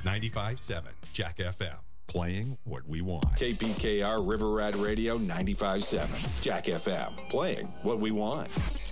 95.7 Jack FM. Playing what we want. KPKR River Rat Radio 95.7 Jack FM. Playing what we want.